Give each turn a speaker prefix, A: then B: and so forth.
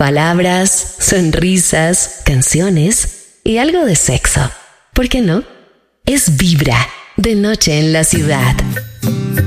A: Palabras, sonrisas, canciones y algo de sexo. ¿Por qué no? Es Vibra, de noche en la ciudad.